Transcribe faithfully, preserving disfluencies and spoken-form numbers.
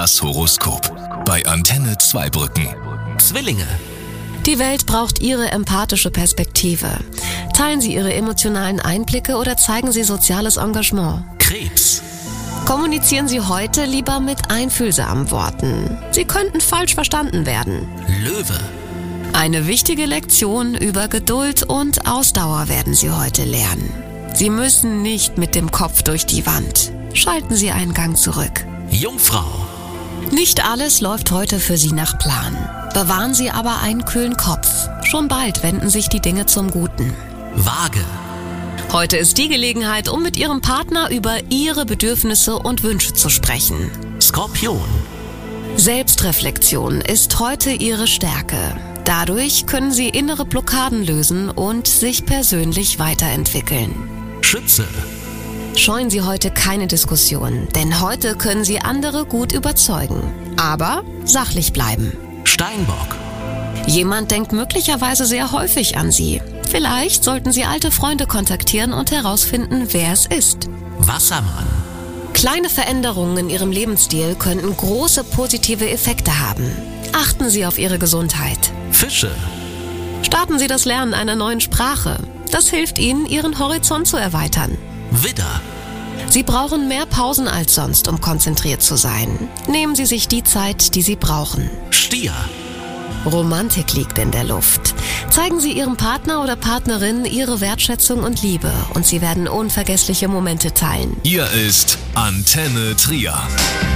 Das Horoskop bei Antenne Zweibrücken. Zwillinge. Die Welt braucht Ihre empathische Perspektive. Teilen Sie Ihre emotionalen Einblicke oder zeigen Sie soziales Engagement. Krebs. Kommunizieren Sie heute lieber mit einfühlsamen Worten. Sie könnten falsch verstanden werden. Löwe. Eine wichtige Lektion über Geduld und Ausdauer werden Sie heute lernen. Sie müssen nicht mit dem Kopf durch die Wand. Schalten Sie einen Gang zurück. Jungfrau. Nicht alles läuft heute für Sie nach Plan. Bewahren Sie aber einen kühlen Kopf. Schon bald wenden sich die Dinge zum Guten. Waage. Heute ist die Gelegenheit, um mit Ihrem Partner über Ihre Bedürfnisse und Wünsche zu sprechen. Skorpion. Selbstreflexion ist heute Ihre Stärke. Dadurch können Sie innere Blockaden lösen und sich persönlich weiterentwickeln. Schütze. Scheuen Sie heute keine Diskussion, denn heute können Sie andere gut überzeugen. Aber sachlich bleiben. Steinbock. Jemand denkt möglicherweise sehr häufig an Sie. Vielleicht sollten Sie alte Freunde kontaktieren und herausfinden, wer es ist. Wassermann. Kleine Veränderungen in Ihrem Lebensstil könnten große positive Effekte haben. Achten Sie auf Ihre Gesundheit. Fische. Starten Sie das Lernen einer neuen Sprache. Das hilft Ihnen, Ihren Horizont zu erweitern. Widder. Sie brauchen mehr Pausen als sonst, um konzentriert zu sein. Nehmen Sie sich die Zeit, die Sie brauchen. Stier. Romantik liegt in der Luft. Zeigen Sie Ihrem Partner oder Partnerin Ihre Wertschätzung und Liebe und Sie werden unvergessliche Momente teilen. Hier ist Antenne Trier.